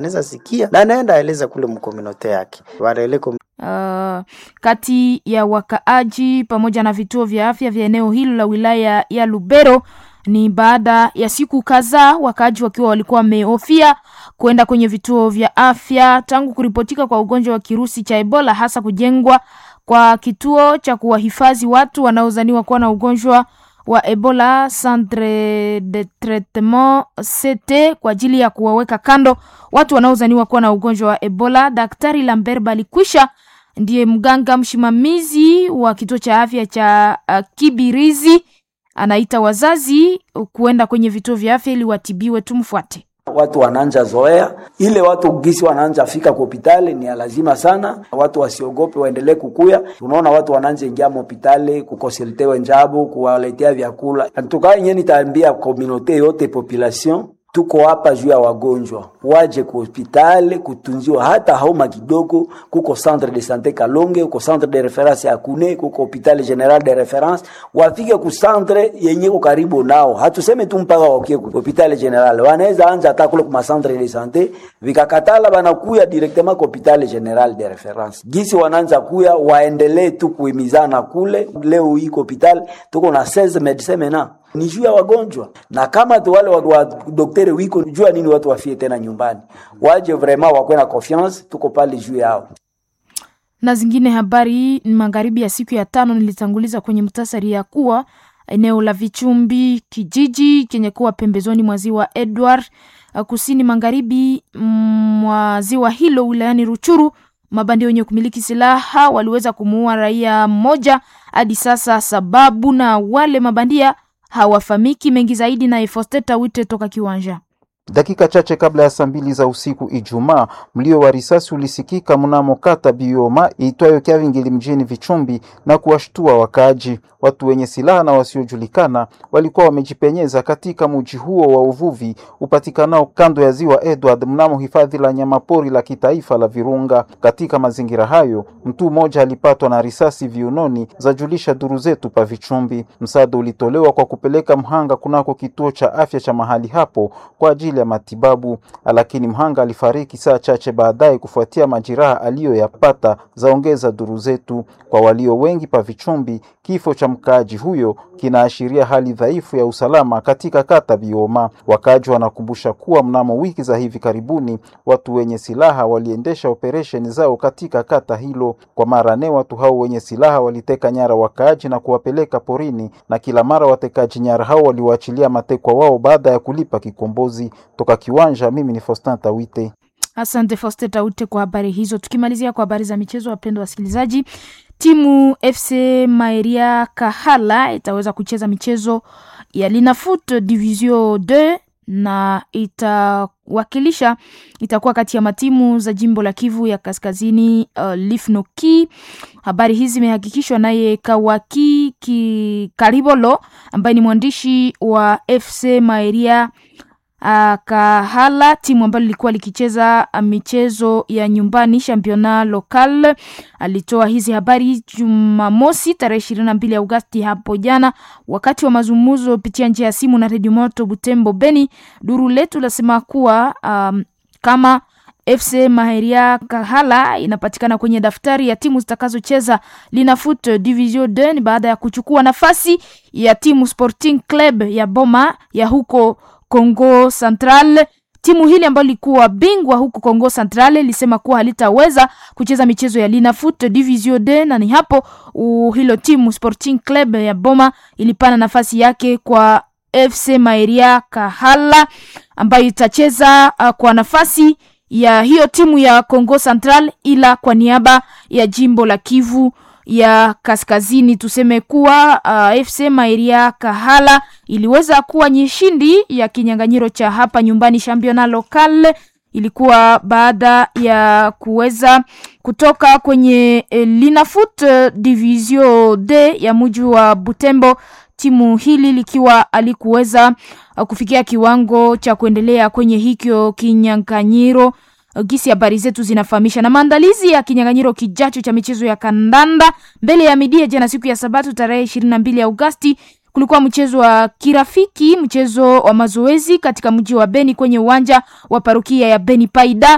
anaweza sikia na anaenda eleza kule mkominote yake. Wanaeleko kati ya wakaaji pamoja na vituo vya afya vya eneo hilo la wilaya ya Lubero ni baada ya siku kadhaa wakaaji wakiwa walikuwa wamehofia kwenda kwenye vituo vya afya tangu kuripotika kwa ugonjwa wa kirusi cha Ebola, hasa kujengwa kwa kituo cha kuwahifadhi watu wanaozaniwa kuwa na ugonjwa wa Ebola, Centre de Traitement CT, kwa ajili ya kuwaweka kando watu wanaozaniwa kuwa na ugonjwa wa Ebola. Daktari Lambert Balikwisha ndiye mganga msimamizi wa kituo cha afya cha Kibirizi, anaita wazazi kuenda kwenye vituo vya afya ili watibiwe. Tumfuate. Watu wananja zoea ile watu gisi wananja fika kwa hospitali ni lazima sana. Watu wasiogope, waendelee kukuya. Tunaona watu wananja ingia hospitali kukonsultewa njabo, kuwaletea vyakula. Antuka yenyewe nitaambia community yote, population tuko hapa juu ya wagonjwa waje ku hospitali kutunziwa, hata hauma kidogo. Kuko centre de santé Kalonge, kuko centre de référence ya Kune, kuko hospitali general de référence. Wafike ku centre yenye ko karibu nao, hatuseme tu mpaka wakie ku hospitali general. Wanaweza anza hata kule ku centre de santé, vikakatala banakuya directement ku hospitali general de référence. Gisi wanaanza kuya, waendelee tu kuhimizana kule. Leo hii hospitali tuko na 16 médecins maintenant ni juu ya wagonjwa, na kama tu wale wa daktari wiko jua nini watu wafie tena nyumbani, waje vraiment wakwe na confiance, tuko pale juu yao. Na zingine habari magharibi ya siku ya 5 nilitanguliza kwenye mtasari ya kuwa eneo la Vichumbi, kijiji kenye kuwa pembezoni mwa ziwa Edward, kusini magharibi mwa ziwa hilo wilayani Ruchuru, mabandi wenye kumiliki silaha waliweza kumuua raia mmoja. Hadi sasa sababu na wale mabandia hawafamiki. Mengi zaidi na Efosteta Wite toka Kiwanja. Dakika chache kabla ya saa 2 za usiku Ijumaa, mlio wa risasi ulisikika mnamo kata Bioma iitwayo Kyavingili mjini Vichumbi na kuwashtua wakaaji. Watu wenye silaha na wasiojulikana walikuwa wamejipenyeza katika mji huo wa uvuvi upatikanao kando ya ziwa Edward mnamo hifadhi la nyamapori la kitaifa la Virunga. Katika mazingira hayo, mtu mmoja alipatwa na risasi viunoni, zajulisha duru zetu pa Vichumbi. Msaada ulitolewa kwa kupeleka mhanga kunako kituo cha afya cha mahali hapo kwa ajili ya matibabu, lakini mhanga alifariki saa chache baadaye kufuatia majeraha aliyoyapata, zaongeza duru zetu. Kwa walio wengi pa Vichumbi, kifo cha mkaaji huyo kinaashiria hali dhaifu ya usalama katika kata Bioma. Wakaaji wanakumbusha kuwa mnamo wiki za hivi karibuni watu wenye silaha waliendesha operation zao katika kata hilo. Kwa mara ne watu hao wenye silaha waliteka nyara wakaaji na kuwapeleka porini, na kila mara watekaji nyara hao waliwaachilia matekwa wao baada ya kulipa kikombozi. Toka Kiwanja, mimi ni Faustin Tawite. Asante Faustin Tawite kwa habari hizo. Tukimalizia kwa habari za michezo, wapendwa wasikilizaji, timu FC Maeria Kahala itaweza kucheza michezo ya Linafoot Division 2 na itakuwa kati ya matimu za jimbo la Kivu ya Kaskazini, Lifnoki. Habari hizi zimehakikishwa naye Kawaki Karibolo ambaye ni mwandishi wa FC Maeria Kahala, timu ambayo lilikuwa likicheza michezo ya nyumbani championnat local. Alitoa hizi habari Jumamosi tarehe 22 Agosti hapo jana wakati wa mazungumzo kupitia njia ya simu na Radio Moto Butembo Beni. Duru letu lasema kuwa kama FC Maeria Kahala inapatikana kwenye daftari ya timu zitakazocheza Linafoot Division 2 baada ya kuchukua nafasi ya timu Sporting Club ya Boma ya huko Kongo Central. Timu hili ambalo likuwa bingwa huko Kongo Central lisema kuwa halitaweza kucheza michezo ya Linafoot Division 2, na ni hapo hilo timu Sporting Club ya Boma ilipana nafasi yake kwa FC Maeria Kahala ambayo itacheza kwa nafasi ya hiyo timu ya Kongo Central, ila kwa niaba ya jimbo la Kivu ya Kaskazini. Tuseme kuwa FC Maeria Kahala iliweza kuwa nyeshindi ya kinyanganyiro cha hapa nyumbani championnat local. Ilikuwa baada ya kuweza kutoka kwenye Linafoot Division D ya mji wa Butembo, timu hili likiwa alikuweza kufikia kiwango cha kuendelea kwenye hikyo kinyanganyiro. Gisi habari zetu zinafahamisha. Na maandalizi ya kinyanganyiro kijacho cha michezo ya kandanda mbele ya midia jana siku ya Sabato tarehe 22 Agosti kulikuwa mchezo wa kirafiki, mchezo wa mazoezi katika mji wa Beni kwenye uwanja wa parokia ya Beni Paida.